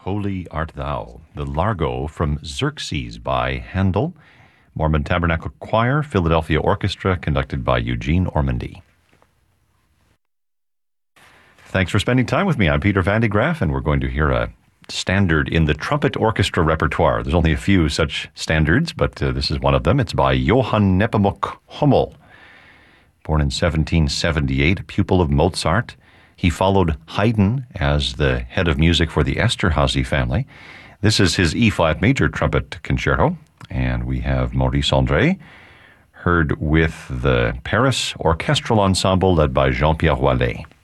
Holy Art Thou, the Largo from Xerxes by Handel, Mormon Tabernacle Choir, Philadelphia Orchestra, conducted by Eugene Ormandy. Thanks for spending time with me. I'm Peter Van de Graaff, and we're going to hear a standard in the trumpet orchestra repertoire. There's only a few such standards, but this is one of them. It's by Johann Nepomuk Hummel. Born in 1778, a pupil of Mozart, he followed Haydn as the head of music for the Esterhazy family. This is his E-flat major trumpet concerto, and we have Maurice André, heard with the Paris Orchestral Ensemble led by Jean-Pierre Wallet.